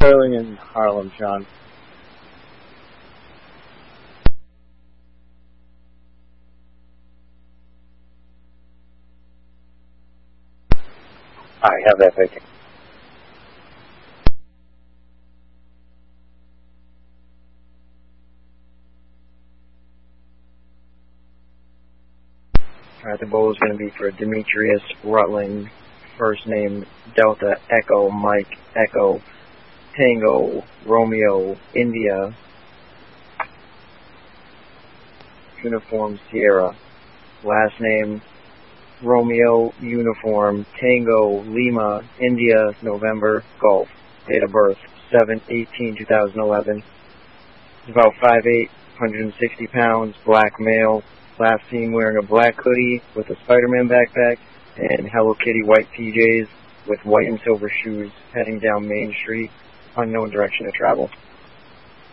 Sterling in Harlem, Sean. I have that vacant. Alright, the bowl is going to be for Demetrius Rutland. First name Delta Echo Mike Echo Tango Romeo India. Uniform Sierra. Last name Romeo Uniform Tango Lima India November Golf. Date of birth 7/18/2011. He's about 5'8", 160 pounds, black male. Last seen wearing a black hoodie with a Spider-Man backpack and Hello Kitty white PJs with white and silver shoes heading down Main Street. Unknown direction of travel.